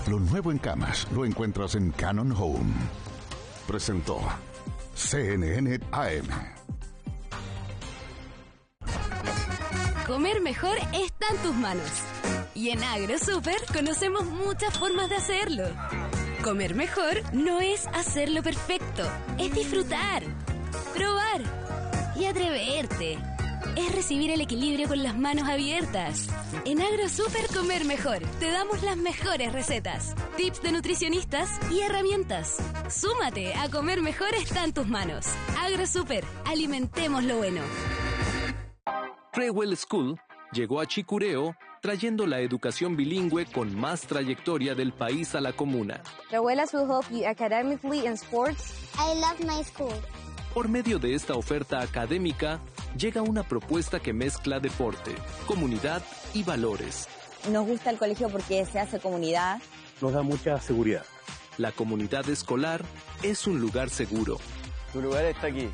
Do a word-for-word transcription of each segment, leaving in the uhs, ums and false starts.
Lo nuevo en camas lo encuentras en Cannon Home. Presentó C N N A M. Comer mejor está en tus manos. Y en AgroSuper conocemos muchas formas de hacerlo. Comer mejor no es hacerlo perfecto, es disfrutar, probar y atreverte. Es recibir el equilibrio con las manos abiertas. En AgroSuper Comer Mejor te damos las mejores recetas, tips de nutricionistas y herramientas. Súmate a Comer Mejor está en tus manos. AgroSuper, alimentemos lo bueno. Treewell School llegó a Chicureo trayendo la educación bilingüe con más trayectoria del país a la comuna. Treewellas will help you academically and sports. I love my school. Por medio de esta oferta académica, llega una propuesta que mezcla deporte, comunidad y valores. Nos gusta el colegio porque se hace comunidad. Nos da mucha seguridad. La comunidad escolar es un lugar seguro. Tu lugar está aquí.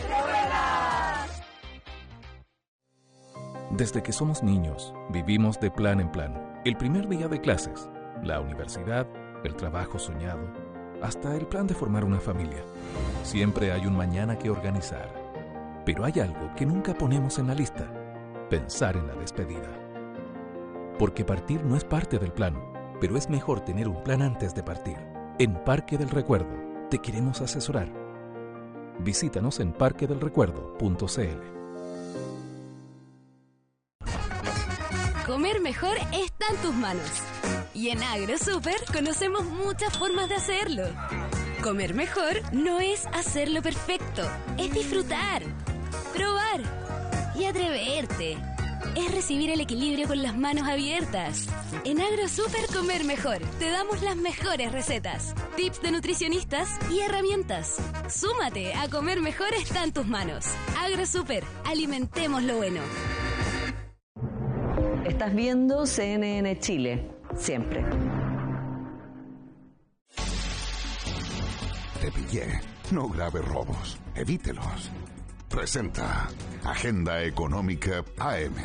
Desde que somos niños, vivimos de plan en plan. El primer día de clases, la universidad, el trabajo soñado, hasta el plan de formar una familia. Siempre hay un mañana que organizar. Pero hay algo que nunca ponemos en la lista: pensar en la despedida. Porque partir no es parte del plan, pero es mejor tener un plan antes de partir. En Parque del Recuerdo te queremos asesorar. Visítanos en parque del recuerdo punto c l. Comer mejor está en tus manos. Y en AgroSuper conocemos muchas formas de hacerlo. Comer mejor no es hacerlo perfecto, es disfrutar, probar y atreverte. Es recibir el equilibrio con las manos abiertas. En AgroSuper Comer Mejor te damos las mejores recetas, tips de nutricionistas y herramientas. Súmate a Comer Mejor está en tus manos. AgroSuper, alimentemos lo bueno. Estás viendo C N N Chile, siempre. Te pillé. No grave robos. Evítelos. Presenta Agenda Económica A M.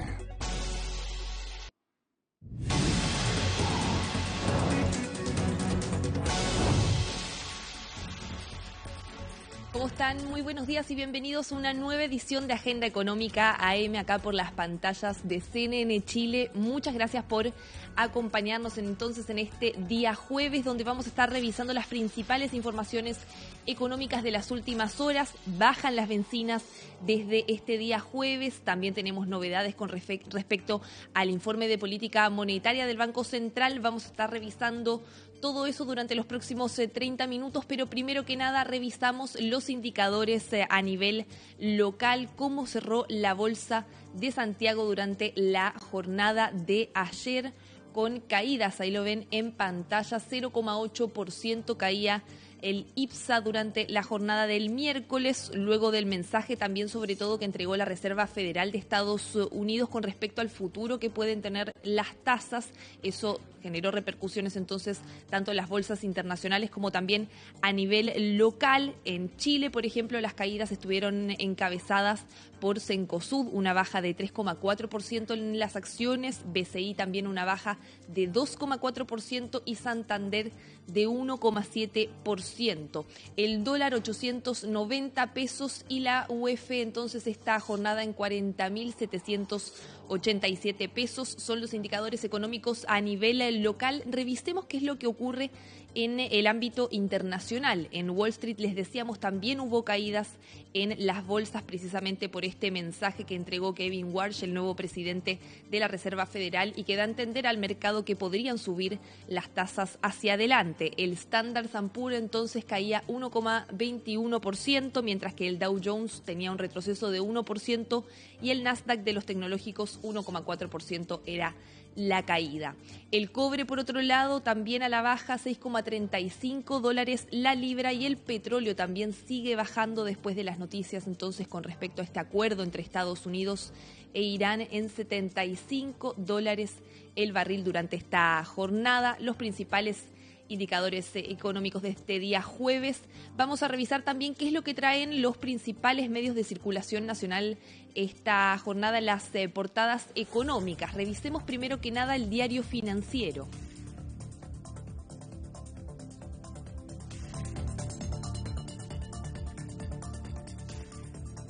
¿Cómo están? Muy buenos días y bienvenidos a una nueva edición de Agenda Económica A M acá por las pantallas de C N N Chile. Muchas gracias por acompañarnos entonces en este día jueves, donde vamos a estar revisando las principales informaciones económicas de las últimas horas. Bajan las bencinas desde este día jueves. También tenemos novedades con respecto al informe de política monetaria del Banco Central. Vamos a estar revisando todo eso durante los próximos eh, treinta minutos, pero primero que nada revisamos los indicadores eh, a nivel local, cómo cerró la Bolsa de Santiago durante la jornada de ayer, con caídas, ahí lo ven en pantalla, cero coma ocho por ciento caía el IPSA durante la jornada del miércoles, luego del mensaje también sobre todo que entregó la Reserva Federal de Estados Unidos con respecto al futuro que pueden tener las tasas. Eso generó repercusiones entonces tanto en las bolsas internacionales como también a nivel local. En Chile, por ejemplo, las caídas estuvieron encabezadas por Cencosud, una baja de tres coma cuatro por ciento en las acciones, B C I también una baja de dos coma cuatro por ciento y Santander de uno coma siete por ciento. El dólar ochocientos noventa pesos y la U F entonces esta jornada en cuarenta mil setecientos ochenta y siete pesos. Son los indicadores económicos a nivel local. Revisemos qué es lo que ocurre en el ámbito internacional. En Wall Street, les decíamos, también hubo caídas en las bolsas precisamente por este mensaje que entregó Kevin Warsh, el nuevo presidente de la Reserva Federal, y que da a entender al mercado que podrían subir las tasas hacia adelante. El Standard and Poor's entonces caía uno coma veintiuno por ciento, mientras que el Dow Jones tenía un retroceso de uno por ciento y el Nasdaq de los tecnológicos uno coma cuatro por ciento era la caída. El cobre, por otro lado, también a la baja, seis coma treinta y cinco dólares la libra, y el petróleo también sigue bajando después de las noticias entonces con respecto a este acuerdo entre Estados Unidos e Irán en setenta y cinco dólares el barril durante esta jornada. Los principales indicadores económicos de este día jueves. Vamos a revisar también qué es lo que traen los principales medios de circulación nacional esta jornada en las eh, portadas económicas. Revisemos primero que nada el Diario Financiero.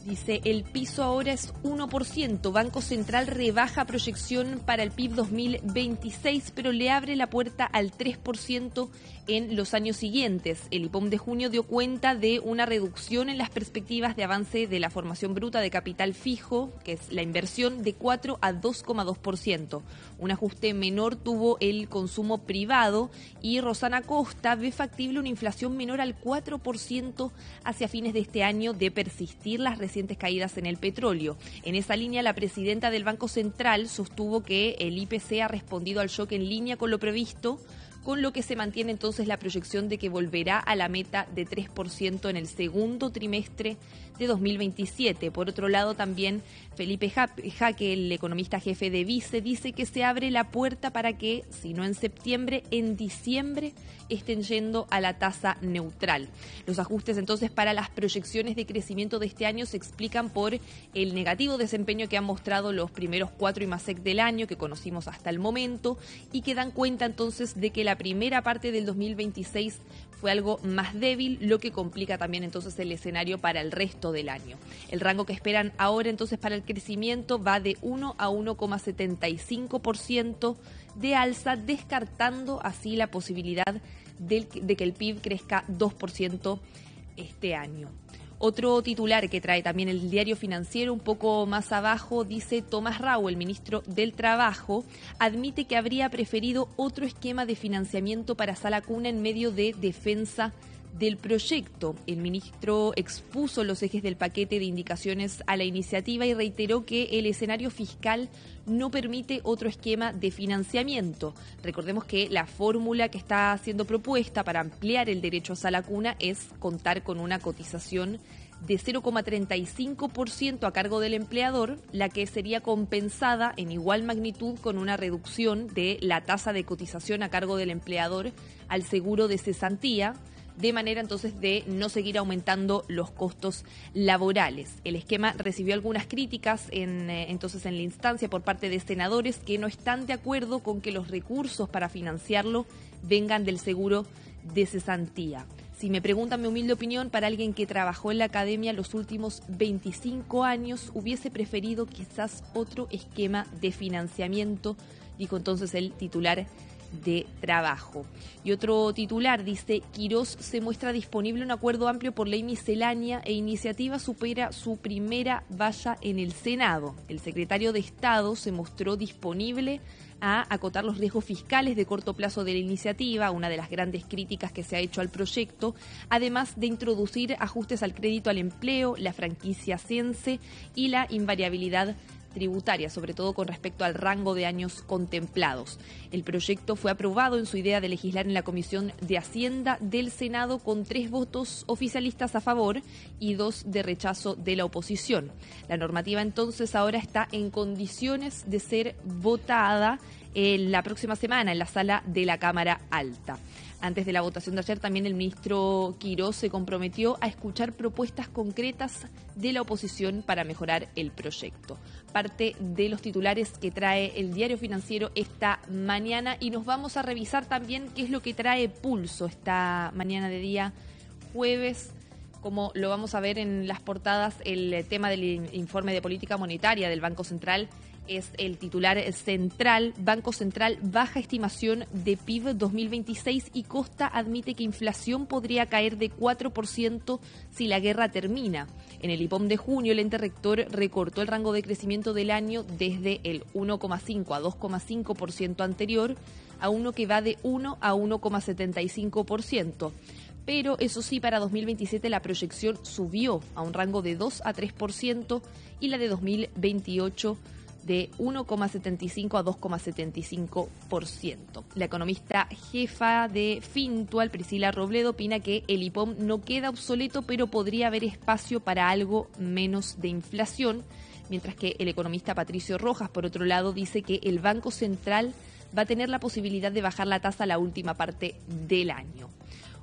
Dice, el piso ahora es uno por ciento. Banco Central rebaja proyección para el P I B dos mil veintiséis, pero le abre la puerta al tres por ciento en los años siguientes. El IPOM de junio dio cuenta de una reducción en las perspectivas de avance de la formación bruta de capital fijo, que es la inversión, de cuatro a dos coma dos por ciento. Un ajuste menor tuvo el consumo privado y Rosana Costa ve factible una inflación menor al cuatro por ciento hacia fines de este año de persistir las recientes caídas en el petróleo. En esa línea, la presidenta del Banco Central sostuvo que el I P C ha respondido al shock en línea con lo previsto, con lo que se mantiene entonces la proyección de que volverá a la meta de tres por ciento en el segundo trimestre de dos mil veintisiete. Por otro lado, también Felipe Jaque, el economista jefe de Vice, dice que se abre la puerta para que, si no en septiembre, en diciembre estén yendo a la tasa neutral. Los ajustes entonces para las proyecciones de crecimiento de este año se explican por el negativo desempeño que han mostrado los primeros cuatro IMASEC del año que conocimos hasta el momento y que dan cuenta entonces de que la primera parte del dos mil veintiséis fue algo más débil, lo que complica también entonces el escenario para el resto del año. El rango que esperan ahora entonces para el crecimiento va de uno a uno coma setenta y cinco por ciento de alza, descartando así la posibilidad de, de que el P I B crezca dos por ciento este año. Otro titular que trae también el Diario Financiero, un poco más abajo, dice Tomás Rau, el ministro del Trabajo, admite que habría preferido otro esquema de financiamiento para Sala Cuna en medio de defensa del proyecto. El ministro expuso los ejes del paquete de indicaciones a la iniciativa y reiteró que el escenario fiscal no permite otro esquema de financiamiento. Recordemos que la fórmula que está siendo propuesta para ampliar el derecho a Sala Cuna es contar con una cotización de cero coma treinta y cinco por ciento a cargo del empleador, la que sería compensada en igual magnitud con una reducción de la tasa de cotización a cargo del empleador al seguro de cesantía, de manera entonces de no seguir aumentando los costos laborales. El esquema recibió algunas críticas en, eh, entonces en la instancia por parte de senadores que no están de acuerdo con que los recursos para financiarlo vengan del seguro de cesantía. Si me preguntan mi humilde opinión, para alguien que trabajó en la academia los últimos veinticinco años, hubiese preferido quizás otro esquema de financiamiento, dijo entonces el titular de Trabajo. Y otro titular dice, Quirós se muestra disponible un acuerdo amplio por ley miscelánea e iniciativa supera su primera valla en el Senado. El secretario de Estado se mostró disponible a acotar los riesgos fiscales de corto plazo de la iniciativa, una de las grandes críticas que se ha hecho al proyecto, además de introducir ajustes al crédito al empleo, la franquicia Ciense y la invariabilidad tributaria, sobre todo con respecto al rango de años contemplados. El proyecto fue aprobado en su idea de legislar en la Comisión de Hacienda del Senado con tres votos oficialistas a favor y dos de rechazo de la oposición. La normativa entonces ahora está en condiciones de ser votada en la próxima semana en la sala de la Cámara Alta. Antes de la votación de ayer, también el ministro Quirós se comprometió a escuchar propuestas concretas de la oposición para mejorar el proyecto. Parte de los titulares que trae el Diario Financiero esta mañana, y nos vamos a revisar también qué es lo que trae Pulso esta mañana de día jueves. Como lo vamos a ver en las portadas, el tema del informe de política monetaria del Banco Central es el titular central. Banco Central baja estimación de P I B dos mil veintiséis y Costa admite que inflación podría caer de cuatro por ciento si la guerra termina. En el IPOM de junio, el ente rector recortó el rango de crecimiento del año desde el uno coma cinco a dos coma cinco por ciento anterior a uno que va de uno a uno coma setenta y cinco por ciento. Pero eso sí, para dos mil veintisiete la proyección subió a un rango de dos a tres por ciento y la de dos mil veintiocho de uno coma setenta y cinco a dos coma setenta y cinco por ciento. La economista jefa de Fintual, Priscila Robledo, opina que el IPOM no queda obsoleto, pero podría haber espacio para algo menos de inflación, mientras que el economista Patricio Rojas, por otro lado, dice que el Banco Central va a tener la posibilidad de bajar la tasa la última parte del año.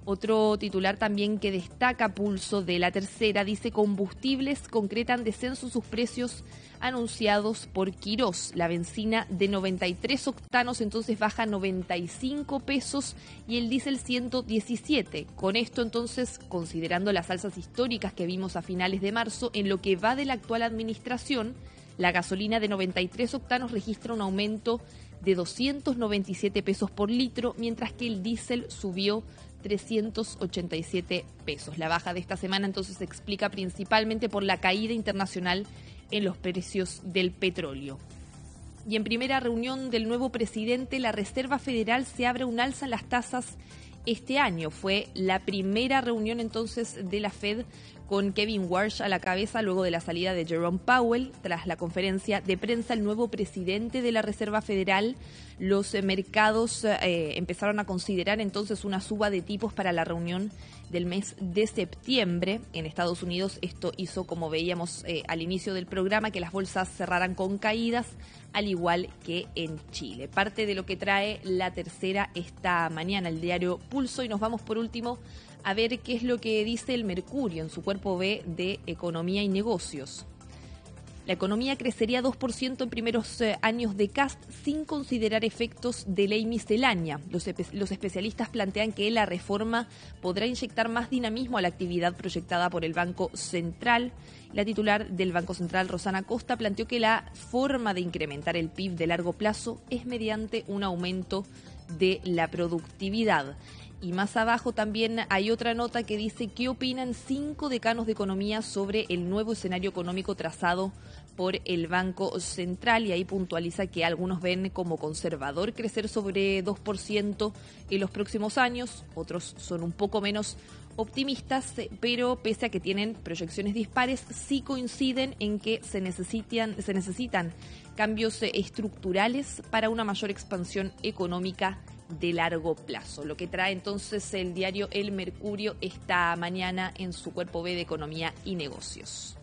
Otro titular también que destaca Pulso de La Tercera dice: combustibles concretan descenso sus precios anunciados por Quirós. La benzina de noventa y tres octanos entonces baja noventa y cinco pesos y el diésel ciento diecisiete. Con esto entonces, considerando las alzas históricas que vimos a finales de marzo, en lo que va de la actual administración, la gasolina de noventa y tres octanos registra un aumento de doscientos noventa y siete pesos por litro, mientras que el diésel subió trescientos ochenta y siete pesos. La baja de esta semana entonces se explica principalmente por la caída internacional en los precios del petróleo. Y en primera reunión del nuevo presidente, la Reserva Federal se abre un alza en las tasas este año. Fue la primera reunión entonces de la Fed con Kevin Warsh a la cabeza luego de la salida de Jerome Powell. Tras la conferencia de prensa, el nuevo presidente de la Reserva Federal, los eh, mercados eh, empezaron a considerar entonces una suba de tipos para la reunión del mes de septiembre. En Estados Unidos esto hizo, como veíamos eh, al inicio del programa, que las bolsas cerraran con caídas, al igual que en Chile. Parte de lo que trae La Tercera esta mañana, el diario Pulso, y nos vamos por último a ver qué es lo que dice el Mercurio en su cuerpo B de Economía y Negocios. La economía crecería dos por ciento en primeros eh, años de Kast sin considerar efectos de ley miscelánea. Los, espe- los especialistas plantean que la reforma podrá inyectar más dinamismo a la actividad proyectada por el Banco Central. La titular del Banco Central, Rosana Costa, planteó que la forma de incrementar el P I B de largo plazo es mediante un aumento de la productividad. Y más abajo también hay otra nota que dice: ¿qué opinan cinco decanos de economía sobre el nuevo escenario económico trazado por el Banco Central? Y ahí puntualiza que algunos ven como conservador crecer sobre dos por ciento en los próximos años, otros son un poco menos optimistas, pero pese a que tienen proyecciones dispares, sí coinciden en que se necesitan, se necesitan cambios estructurales para una mayor expansión económica de largo plazo. Lo que trae entonces el diario El Mercurio esta mañana en su cuerpo B de Economía y Negocios.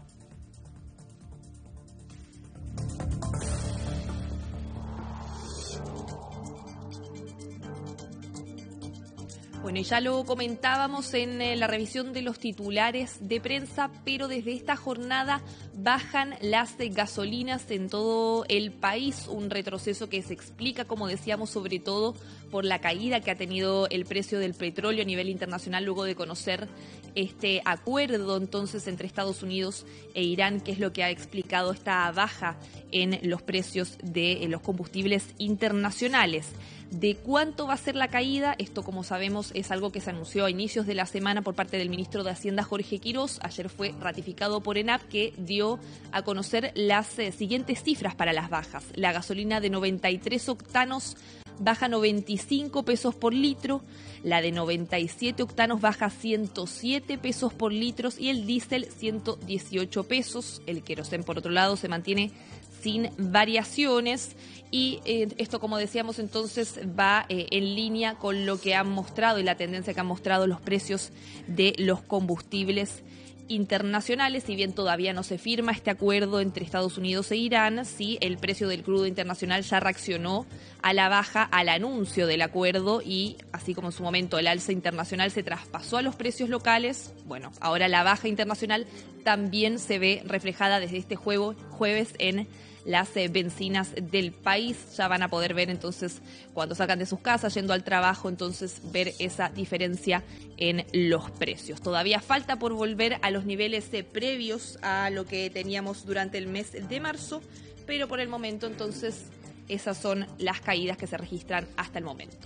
Bueno, y ya lo comentábamos en eh, la revisión de los titulares de prensa, pero desde esta jornada bajan las eh, gasolinas en todo el país, un retroceso que se explica, como decíamos, sobre todo por la caída que ha tenido el precio del petróleo a nivel internacional luego de conocer este acuerdo entonces entre Estados Unidos e Irán, que es lo que ha explicado esta baja en los precios de eh, los combustibles internacionales. ¿De cuánto va a ser la caída? Esto, como sabemos, es algo que se anunció a inicios de la semana por parte del ministro de Hacienda, Jorge Quirós. Ayer fue ratificado por ENAP, que dio a conocer las eh, siguientes cifras para las bajas. La gasolina de noventa y tres octanos baja noventa y cinco pesos por litro, la de noventa y siete octanos baja ciento siete pesos por litro y el diésel ciento dieciocho pesos. El querosén, por otro lado, se mantiene sin variaciones y eh, esto, como decíamos, entonces va eh, en línea con lo que han mostrado y la tendencia que han mostrado los precios de los combustibles internacionales. Si bien todavía no se firma este acuerdo entre Estados Unidos e Irán, sí el precio del crudo internacional ya reaccionó a la baja al anuncio del acuerdo y así como en su momento el alza internacional se traspasó a los precios locales, bueno, ahora la baja internacional también se ve reflejada desde este juego, jueves en las eh, bencinas del país. Ya van a poder ver entonces cuando salgan de sus casas, yendo al trabajo, entonces ver esa diferencia en los precios. Todavía falta por volver a los niveles eh, previos a lo que teníamos durante el mes de marzo, pero por el momento entonces esas son las caídas que se registran hasta el momento.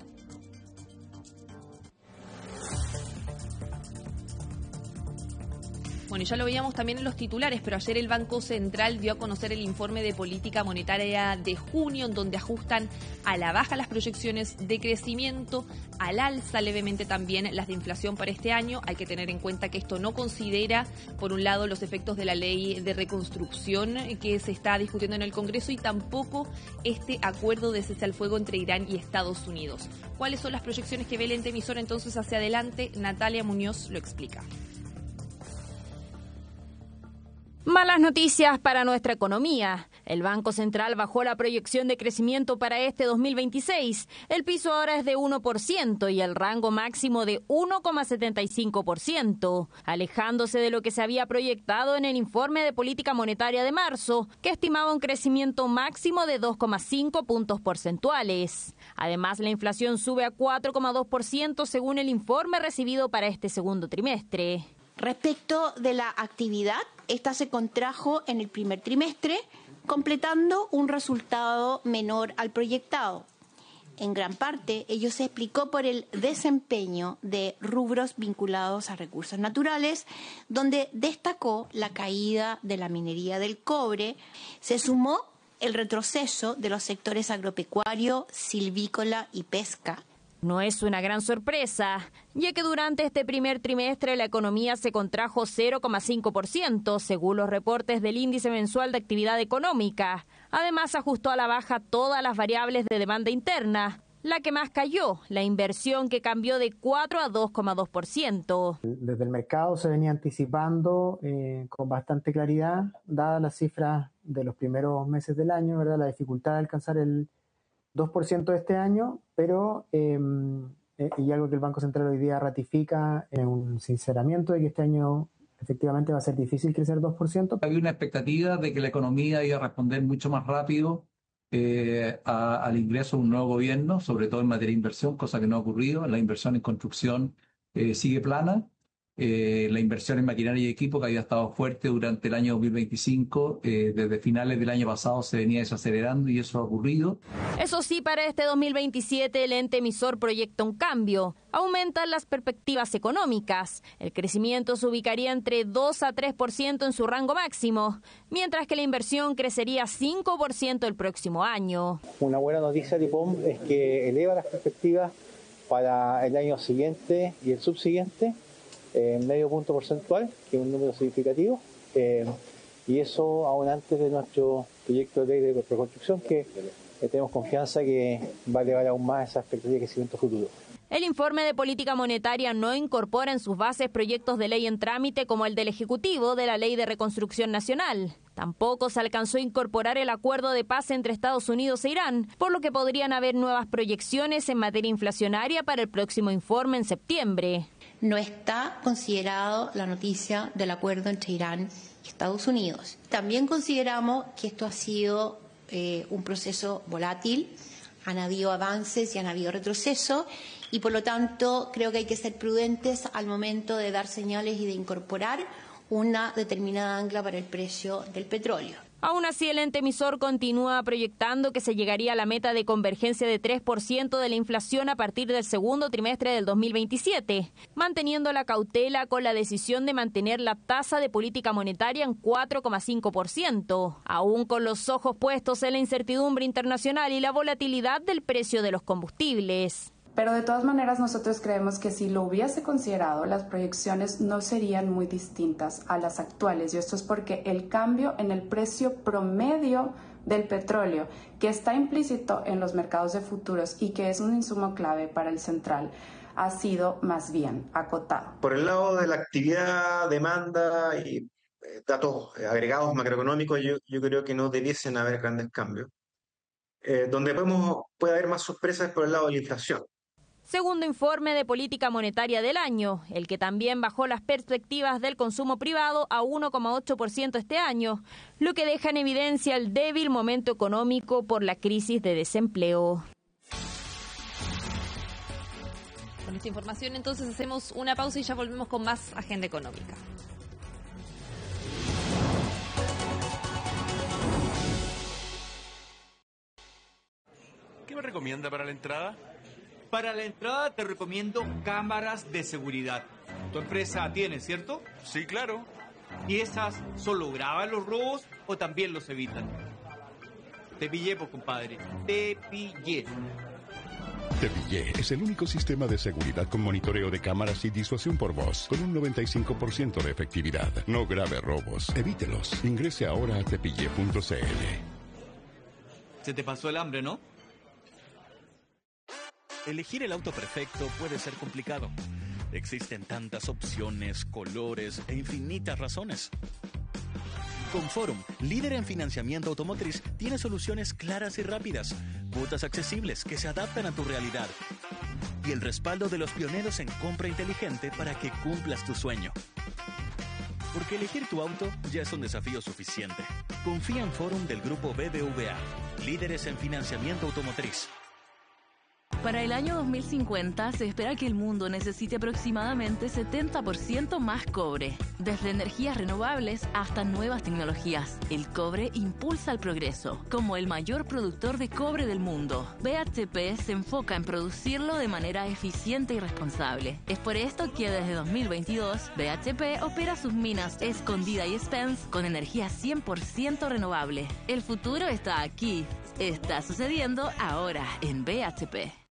Bueno, ya lo veíamos también en los titulares, pero ayer el Banco Central dio a conocer el informe de política monetaria de junio, en donde ajustan a la baja las proyecciones de crecimiento, al alza levemente también las de inflación para este año. Hay que tener en cuenta que esto no considera, por un lado, los efectos de la ley de reconstrucción que se está discutiendo en el Congreso y tampoco este acuerdo de cese al fuego entre Irán y Estados Unidos. ¿Cuáles son las proyecciones que ve el ente emisor entonces hacia adelante? Natalia Muñoz lo explica. Malas noticias para nuestra economía. El Banco Central bajó la proyección de crecimiento para este dos mil veintiséis. El piso ahora es de uno por ciento y el rango máximo de uno coma setenta y cinco por ciento, alejándose de lo que se había proyectado en el informe de política monetaria de marzo, que estimaba un crecimiento máximo de dos coma cinco puntos porcentuales. Además, la inflación sube a cuatro coma dos por ciento según el informe recibido para este segundo trimestre. Respecto de la actividad, esta se contrajo en el primer trimestre, completando un resultado menor al proyectado. En gran parte, ello se explicó por el desempeño de rubros vinculados a recursos naturales, donde destacó la caída de la minería del cobre. Se sumó el retroceso de los sectores agropecuario, silvícola y pesca. No es una gran sorpresa, ya que durante este primer trimestre la economía se contrajo cero coma cinco por ciento, según los reportes del Índice Mensual de Actividad Económica. Además, ajustó a la baja todas las variables de demanda interna. La que más cayó, la inversión, que cambió de cuatro a dos coma dos por ciento. Desde el mercado se venía anticipando eh, con bastante claridad, dadas las cifras de los primeros meses del año, ¿verdad? La dificultad de alcanzar el dos por ciento de este año, pero eh, eh, y algo que el Banco Central hoy día ratifica en un sinceramiento de que este año efectivamente va a ser difícil crecer dos por ciento. Había una expectativa de que la economía iba a responder mucho más rápido eh, a, al ingreso de un nuevo gobierno, sobre todo en materia de inversión, cosa que no ha ocurrido. La inversión en construcción eh, sigue plana. Eh, la inversión en maquinaria y equipo, que había estado fuerte durante el año dos mil veinticinco, eh, desde finales del año pasado se venía desacelerando y eso ha ocurrido. Eso sí, para este dos mil veintisiete el ente emisor proyecta un cambio. Aumentan las perspectivas económicas. El crecimiento se ubicaría entre dos a tres por ciento en su rango máximo, mientras que la inversión crecería cinco por ciento el próximo año. Una buena noticia de I P O M es que eleva las perspectivas para el año siguiente y el subsiguiente en medio punto porcentual, que es un número significativo, eh, y eso aún antes de nuestro proyecto de ley de reconstrucción, que eh, tenemos confianza que va a elevar aún más esa expectativa de crecimiento futuro. El informe de política monetaria no incorpora en sus bases proyectos de ley en trámite como el del Ejecutivo de la Ley de Reconstrucción Nacional. Tampoco se alcanzó a incorporar el acuerdo de paz entre Estados Unidos e Irán, por lo que podrían haber nuevas proyecciones en materia inflacionaria para el próximo informe en septiembre. No está considerado la noticia del acuerdo entre Irán y Estados Unidos. También consideramos que esto ha sido eh, un proceso volátil, han habido avances y han habido retrocesos, y por lo tanto creo que hay que ser prudentes al momento de dar señales y de incorporar una determinada ancla para el precio del petróleo. Aún así, el ente emisor continúa proyectando que se llegaría a la meta de convergencia de tres por ciento de la inflación a partir del segundo trimestre del dos mil veintisiete, manteniendo la cautela con la decisión de mantener la tasa de política monetaria en cuatro coma cinco por ciento, aún con los ojos puestos en la incertidumbre internacional y la volatilidad del precio de los combustibles. Pero de todas maneras nosotros creemos que si lo hubiese considerado, las proyecciones no serían muy distintas a las actuales. Y esto es porque el cambio en el precio promedio del petróleo, que está implícito en los mercados de futuros y que es un insumo clave para el central, ha sido más bien acotado. Por el lado de la actividad, demanda y datos agregados macroeconómicos, yo, yo creo que no debiesen haber grandes cambios. Eh, donde podemos, puede haber más sorpresas por el lado de la inflación. Segundo informe de política monetaria del año, el que también bajó las perspectivas del consumo privado a uno coma ocho por ciento este año, lo que deja en evidencia el débil momento económico por la crisis de desempleo. Con esta información entonces hacemos una pausa y ya volvemos con más Agenda Económica. ¿Qué me recomienda para la entrada? Para la entrada te recomiendo cámaras de seguridad. Tu empresa tiene, ¿cierto? Sí, claro. ¿Y esas solo graban los robos o también los evitan? Te pillé, pues, compadre. Te pillé. Te Pillé es el único sistema de seguridad con monitoreo de cámaras y disuasión por voz, con un noventa y cinco por ciento de efectividad. No grave robos, evítelos. Ingrese ahora a tepillé punto c l. Se te pasó el hambre, ¿no? Elegir el auto perfecto puede ser complicado. Existen tantas opciones, colores e infinitas razones. Con Forum, líder en financiamiento automotriz, tiene soluciones claras y rápidas, cuotas accesibles que se adaptan a tu realidad y el respaldo de los pioneros en compra inteligente para que cumplas tu sueño. Porque elegir tu auto ya es un desafío suficiente. Confía en Forum del Grupo B B V A, líderes en financiamiento automotriz. Para el año dos mil cincuenta se espera que el mundo necesite aproximadamente setenta por ciento más cobre. Desde energías renovables hasta nuevas tecnologías, el cobre impulsa el progreso. Como el mayor productor de cobre del mundo, B H P se enfoca en producirlo de manera eficiente y responsable. Es por esto que desde dos mil veintidós, B H P opera sus minas Escondida y Spence con energía cien por ciento renovable. El futuro está aquí. Está sucediendo ahora en B H P.